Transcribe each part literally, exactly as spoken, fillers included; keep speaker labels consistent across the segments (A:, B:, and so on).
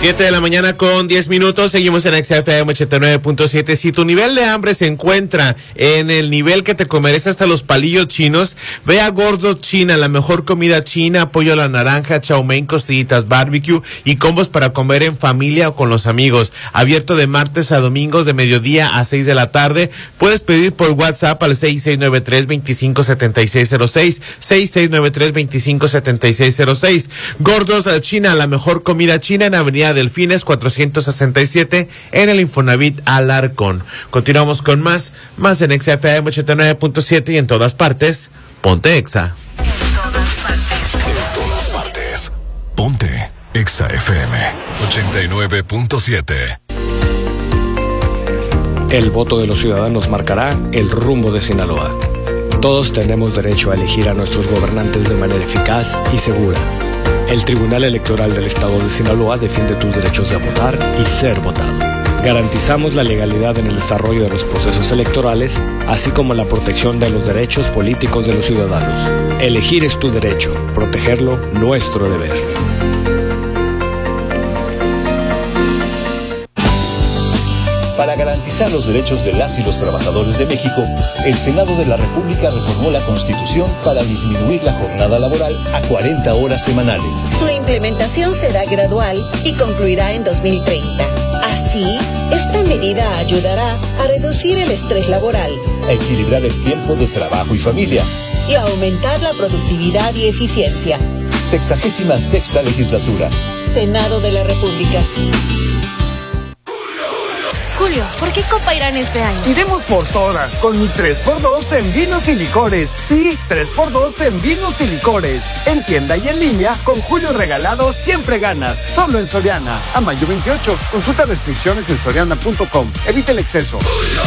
A: siete de la mañana con diez minutos, seguimos en X F M ochenta y nueve punto siete. Si tu nivel de hambre se encuentra en el nivel que te comerás hasta los palillos chinos, ve a Gordos China, la mejor comida china, pollo a la naranja, chow mein, costillitas barbecue y combos para comer en familia o con los amigos. Abierto de martes a domingos de mediodía a seis de la tarde. Puedes pedir por WhatsApp al seis seis nueve tres, veinticinco setenta y seis cero seis, seis seis nueve tres, veinticinco setenta y seis cero seis. Gordos China, la mejor comida china en Avenida Delfines cuatrocientos sesenta y siete en el Infonavit Alarcón. Continuamos con más, más en X F M ochenta y nueve punto siete y en todas partes, ponte Exa.
B: En todas partes. En todas partes. Ponte Exa F M ochenta y nueve punto siete.
C: El voto de los ciudadanos marcará el rumbo de Sinaloa. Todos tenemos derecho a elegir a nuestros gobernantes de manera eficaz y segura. El Tribunal Electoral del Estado de Sinaloa defiende tus derechos de votar y ser votado. Garantizamos la legalidad en el desarrollo de los procesos electorales, así como la protección de los derechos políticos de los ciudadanos. Elegir es tu derecho, protegerlo, nuestro deber.
D: Para garantizar los derechos de las y los trabajadores de México, el Senado de la República reformó la Constitución para disminuir la jornada laboral a cuarenta horas semanales.
E: Su implementación será gradual y concluirá en dos mil treinta. Así, esta medida ayudará a reducir el estrés laboral,
D: a equilibrar el tiempo de trabajo y familia
E: y a aumentar la productividad y eficiencia.
D: Sexagésima sexta legislatura.
E: Senado de la República.
F: Julio, ¿por qué Copa Irán este año?
G: Iremos por todas, con mi tres por dos en vinos y licores. Sí, tres por dos en vinos y licores. En tienda y en línea, con Julio Regalado siempre ganas. Solo en Soriana. A mayo veintiocho. Consulta restricciones en soriana punto com. Evita el exceso.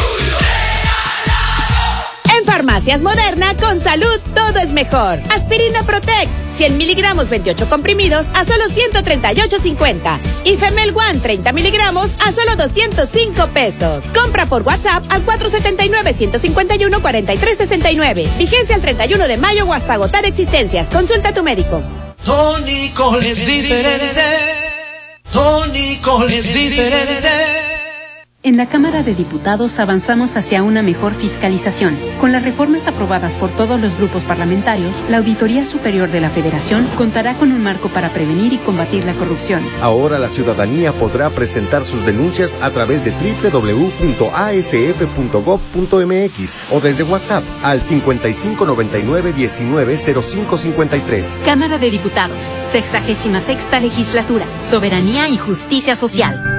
H: En Farmacias Moderna, con salud, todo es mejor. Aspirina Protect, cien miligramos, veintiocho comprimidos, a solo ciento treinta y ocho cincuenta. Y Femel One, treinta miligramos, a solo doscientos cinco pesos. Compra por WhatsApp al cuatro siete nueve, uno cinco uno, cuatro tres seis nueve. Vigencia el treinta y uno de mayo o hasta agotar existencias. Consulta a tu médico.
I: Tónico es diferente. Tónico es diferente.
J: En la Cámara de Diputados avanzamos hacia una mejor fiscalización. Con las reformas aprobadas por todos los grupos parlamentarios, la Auditoría Superior de la Federación contará con un marco para prevenir y combatir la corrupción.
K: Ahora la ciudadanía podrá presentar sus denuncias a través de doble u doble u doble u punto a s f punto gob punto m x o desde WhatsApp al cincuenta y cinco noventa y nueve diecinueve cero cinco cincuenta y tres.
J: Cámara de Diputados, sexagésima sexta legislatura, soberanía y justicia social.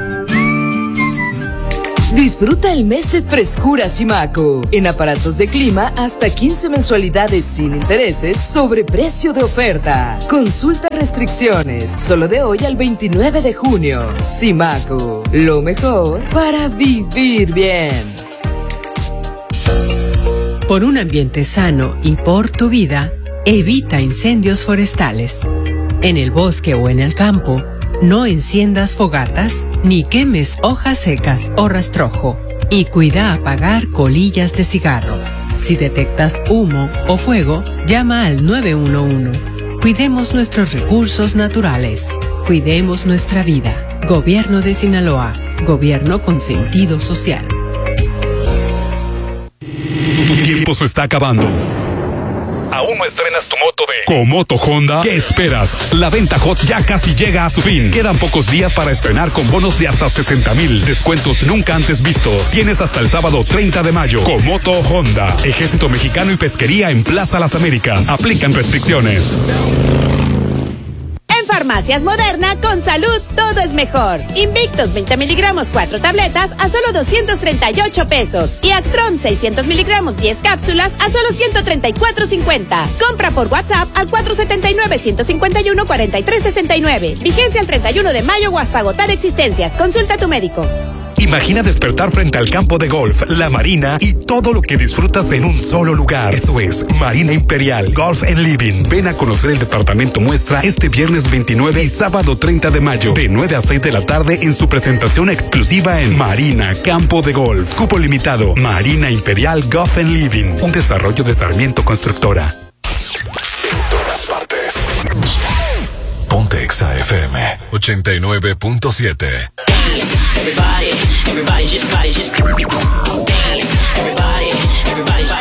L: Disfruta el mes de frescura Simaco. En aparatos de clima, hasta quince mensualidades sin intereses sobre precio de oferta. Consulta restricciones. Solo de hoy al veintinueve de junio. Simaco. Lo mejor para vivir bien.
M: Por un ambiente sano y por tu vida, evita incendios forestales. En el bosque o en el campo, no enciendas fogatas ni quemes hojas secas o rastrojo. Y cuida apagar colillas de cigarro. Si detectas humo o fuego, llama al nueve uno uno. Cuidemos nuestros recursos naturales. Cuidemos nuestra vida. Gobierno de Sinaloa. Gobierno con sentido social.
B: Tu tiempo se está acabando. ¿Aún no estrenas tu moto de Comoto Honda? ¿Qué esperas? La venta hot ya casi llega a su fin. Quedan pocos días para estrenar con bonos de hasta sesenta mil. Descuentos nunca antes visto. Tienes hasta el sábado treinta de mayo. Comoto Honda. Ejército Mexicano y Pesquería en Plaza Las Américas. Aplican restricciones.
H: En Farmacias Moderna, con salud, todo es mejor. Invictus, veinte miligramos, cuatro tabletas, a solo doscientos treinta y ocho pesos. Y Actron, seiscientos miligramos, diez cápsulas, a solo ciento treinta y cuatro cincuenta. Compra por WhatsApp al cuatro siete nueve, uno cinco uno, cuatro tres seis nueve. Vigencia el treinta y uno de mayo o hasta agotar existencias. Consulta a tu médico.
B: Imagina despertar frente al campo de golf, la marina y todo lo que disfrutas en un solo lugar. Eso es Marina Imperial Golf and Living. Ven a conocer el departamento muestra este viernes veintinueve y sábado treinta de mayo, de nueve a seis de la tarde en su presentación exclusiva en Marina Campo de Golf. Cupo limitado. Marina Imperial Golf and Living. Un desarrollo de Sarmiento Constructora. En todas partes. Pontex. Exa F M ochenta y nueve punto siete.
N: Everybody, everybody just body, just dance. Everybody, everybody just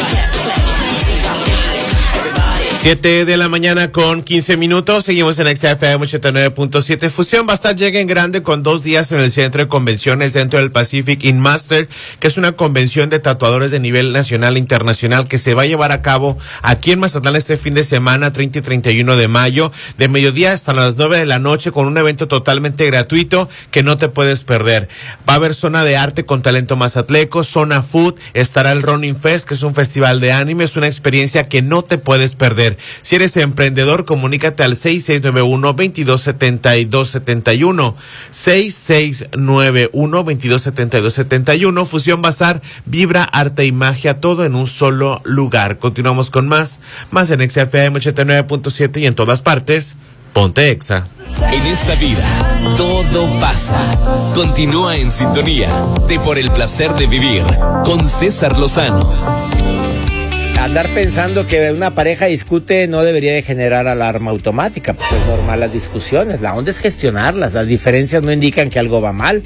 A: siete de la mañana con quince minutos. Seguimos en Exa F M ochenta y nueve punto siete. Fusión va a estar llega en grande con dos días en el Centro de Convenciones dentro del Pacific In Master, que es una convención de tatuadores de nivel nacional e internacional que se va a llevar a cabo aquí en Mazatlán este fin de semana, treinta y treinta y uno de mayo, de mediodía hasta las nueve de la noche, con un evento totalmente gratuito que no te puedes perder. Va a haber zona de arte con talento mazatleco, zona food, estará el Running Fest, que es un festival de anime, es una experiencia que no te puedes perder. Si eres emprendedor, comunícate al seis seis nueve uno, veintidós setenta y dos setenta y uno. seis seis nueve uno, veintidós setenta y dos setenta y uno. Fusión Bazar, vibra, arte y magia, todo en un solo lugar. Continuamos con más, más en Exa F M ochenta y nueve punto siete y en todas partes. Ponte Exa.
O: En esta vida, todo pasa. Continúa en sintonía de Por el Placer de Vivir con César Lozano.
P: Andar pensando que una pareja discute no debería de generar alarma automática, pues es normal las discusiones, la onda es gestionarlas, las diferencias no indican que algo va mal.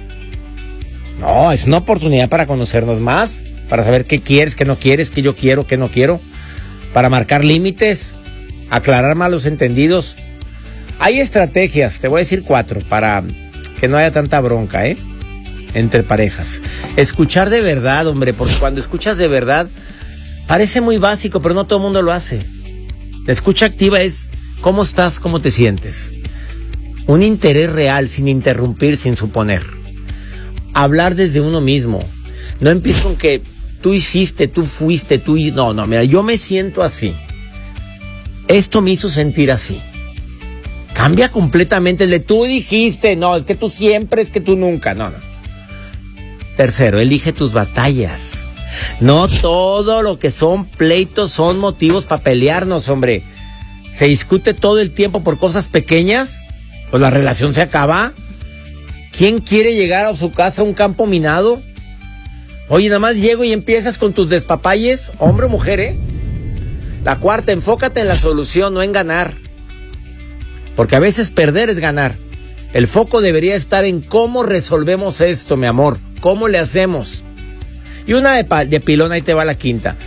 P: No, es una oportunidad para conocernos más, para saber qué quieres, qué no quieres, qué yo quiero, qué no quiero, para marcar límites, aclarar malos entendidos. Hay estrategias, te voy a decir cuatro, para que no haya tanta bronca, ¿eh? Entre parejas. Escuchar de verdad, hombre, porque cuando escuchas de verdad, parece muy básico, pero no todo el mundo lo hace. La escucha activa es ¿cómo estás? ¿Cómo te sientes? Un interés real, sin interrumpir, sin suponer. Hablar desde uno mismo. No empieces con que tú hiciste, tú fuiste, tú... No, no, mira, yo me siento así. Esto me hizo sentir así. Cambia completamente el de tú dijiste. No, es que tú siempre, es que tú nunca. No, no. Tercero, elige tus batallas. No todo lo que son pleitos son motivos para pelearnos, hombre. Se discute todo el tiempo por cosas pequeñas, pues la relación se acaba. ¿Quién quiere llegar a su casa a un campo minado? Oye, nada más llego y empiezas con tus despapalles, hombre o mujer, ¿eh? La cuarta, enfócate en la solución, no en ganar. Porque a veces perder es ganar. El foco debería estar en cómo resolvemos esto, mi amor. ¿Cómo le hacemos? Y una de, pa- de pilón, ahí te va la quinta.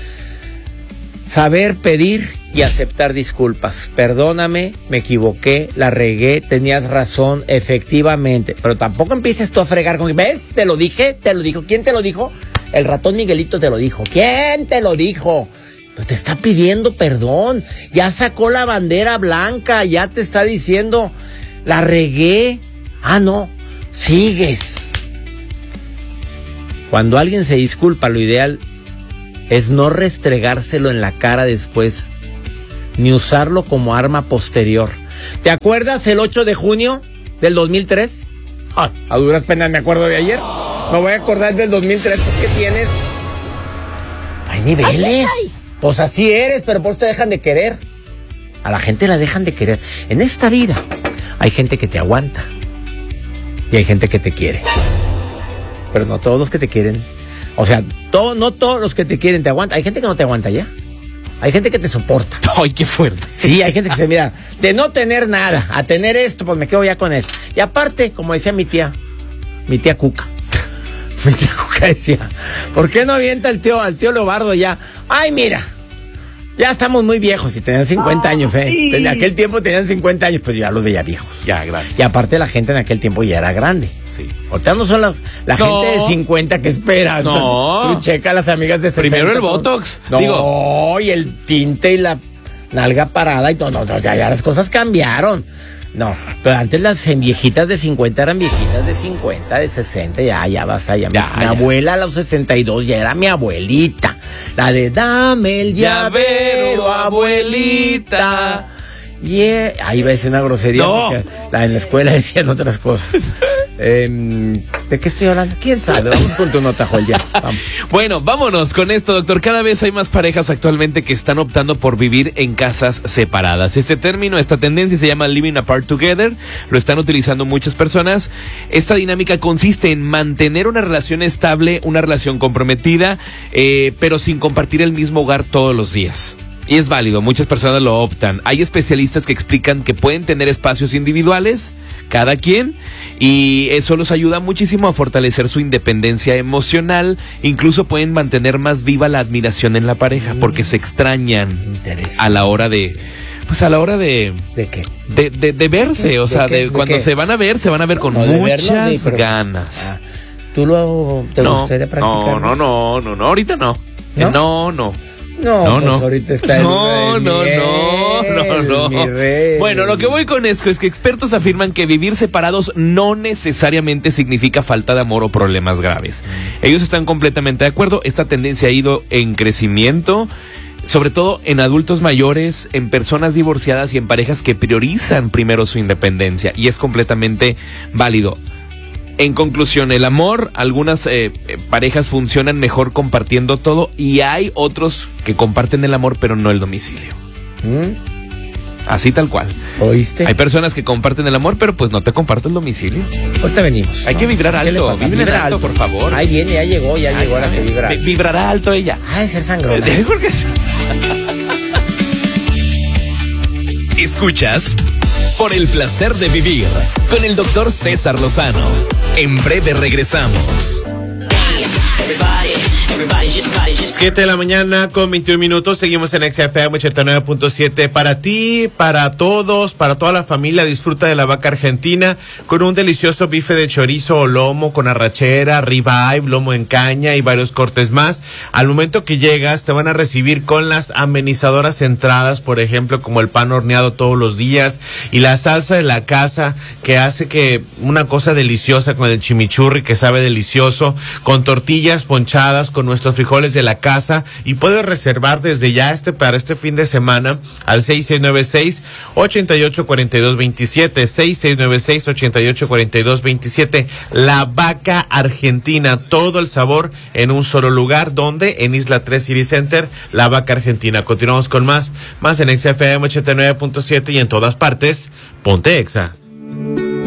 P: Saber pedir y aceptar disculpas. Perdóname, me equivoqué, la regué, tenías razón, efectivamente. Pero tampoco empieces tú a fregar con... ¿Ves? Te lo dije, te lo dijo. ¿Quién te lo dijo? El ratón Miguelito te lo dijo. ¿Quién te lo dijo? Pues te está pidiendo perdón. Ya sacó la bandera blanca, ya te está diciendo, la regué. Ah, no, sigues. Cuando alguien se disculpa, lo ideal es no restregárselo en la cara después, ni usarlo como arma posterior. ¿Te acuerdas el ocho de junio del dos mil tres? Ah, a duras penas me acuerdo de ayer. Me voy a acordar del dos mil tres, pues ¿qué tienes? Hay niveles. Ay, ay. Pues así eres, pero por eso te dejan de querer. A la gente la dejan de querer. En esta vida hay gente que te aguanta y hay gente que te quiere. Pero no todos los que te quieren, o sea, todo, no todos los que te quieren te aguantan. Hay gente que no te aguanta ya. Hay gente que te soporta.
A: Ay, qué fuerte.
P: Sí, hay gente que se mira, de no tener nada a tener esto, pues me quedo ya con esto. Y aparte, como decía mi tía, mi tía Cuca, mi tía Cuca decía, ¿por qué no avienta al tío, al tío Leobardo ya? Ay, mira, ya estamos muy viejos y tenían cincuenta años, ¿eh? Sí. En aquel tiempo tenían cincuenta años, pues ya los veía viejos.
A: Ya, gracias.
P: Y aparte la gente en aquel tiempo ya era grande.
A: Sí.
P: Ahorita no son las, la no. gente de cincuenta que espera.
A: No.
P: Tú checa a las amigas de sesenta.
A: Primero el Botox.
P: No,
A: digo.
P: y el tinte y la nalga parada y todo. No, no, ya, ya las cosas cambiaron. No, pero antes las viejitas de cincuenta eran viejitas de cincuenta, de sesenta, ya, ya vas allá. Ya, mi, mi abuela a los sesenta y dos ya era mi abuelita. La de dame el llavero, llavero abuelita. Yeah. Ahí va a decir una grosería, no. Porque la, en la escuela decían otras cosas. eh, ¿De qué estoy hablando? ¿Quién sabe? Vamos con tu nota, Joel, ya. Vamos.
A: Bueno, vámonos con esto, doctor. Cada vez hay más parejas actualmente que están optando por vivir en casas separadas. Este término, esta tendencia se llama Living Apart Together. Lo están utilizando muchas personas. Esta dinámica consiste en mantener una relación estable, una relación comprometida, eh, pero sin compartir el mismo hogar todos los días.
Q: Y es válido, muchas personas lo optan. Hay especialistas que explican que pueden tener espacios individuales, cada quien, y eso los ayuda muchísimo a fortalecer su independencia emocional. Incluso pueden mantener más viva la admiración en la pareja, porque se extrañan a la hora de... Pues a la hora de...
P: ¿De qué?
Q: De, de, de verse,
P: ¿De,
Q: o sea,
P: de,
Q: de,
P: de
Q: cuando
P: qué?
Q: se van a ver, se van a ver con
P: No, de
Q: muchas
P: verlo, de- pero-
Q: ganas.
P: Ah, ¿Tú lo te
Q: no,
P: gustaría practicar?
Q: no, no, no, no, no, ahorita no.
P: ¿No?
Q: Eh, No, no.
P: No,
Q: No,
P: pues
Q: no.
P: ahorita está en
Q: No,
P: luna de
Q: no,
P: miel,
Q: no, no,
P: mi
Q: no.
P: rey.
Q: Bueno, lo que voy con esto es que expertos afirman que vivir separados no necesariamente significa falta de amor o problemas graves. Ellos están completamente de acuerdo. Esta tendencia ha ido en crecimiento, sobre todo en adultos mayores, en personas divorciadas y en parejas que priorizan primero su independencia, y es completamente válido. En conclusión, el amor, algunas eh, eh, parejas funcionan mejor compartiendo todo, y hay otros que comparten el amor pero no el domicilio.
P: ¿Mm?
Q: Así tal cual.
P: ¿Oíste?
Q: Hay personas que comparten el amor pero pues no te comparten el domicilio.
P: Ahorita venimos.
Q: Hay
P: ¿no?
Q: que vibrar
P: ¿Qué le
Q: alto,
P: pasa?
Q: vibren
P: Vibra
Q: alto, por favor.
P: Ahí viene, ya llegó, ya
Q: Ay,
P: llegó la
Q: ay,
P: que vibra.
Q: vi- Vibrará alto ella.
P: Ah, de ser sangrona.
Q: Eh, porque sí.
O: Escuchas Por el placer de vivir con el doctor César Lozano. En breve regresamos.
A: siete de la mañana con veintiún minutos. Seguimos en X F M ochenta y nueve punto siete. Para ti, para todos, para toda la familia, disfruta de la vaca argentina con un delicioso bife de chorizo o lomo con arrachera, ribeye, lomo en caña y varios cortes más. Al momento que llegas, te van a recibir con las amenizadoras entradas, por ejemplo, como el pan horneado todos los días y la salsa de la casa, que hace que una cosa deliciosa con el chimichurri, que sabe delicioso, con tortillas ponchadas, con nuestros frijoles de la casa. Y puedes reservar desde ya este para este fin de semana al seis seis nueve seis, ocho ocho cuatro dos dos siete, seis seis nueve seis, ocho ocho cuatro dos dos siete. La vaca argentina, todo el sabor en un solo lugar, donde en Isla tres City Center, la vaca argentina. Continuamos con más, más en X F M ochenta y nueve punto siete y en todas partes, ponte Exa.